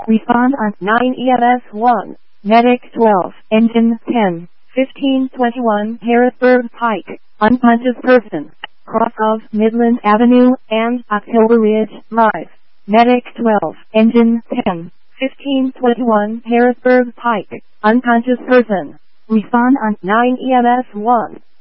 Respond on 9 EMS 1. Medic 12. Engine 10. 1521 Harrisburg Pike. Unconscious person. Cross of Midland Avenue and October Ridge Drive. Medic 12. Engine 10. 1521 Harrisburg Pike. Unconscious person. Respond on 9 EMS 1.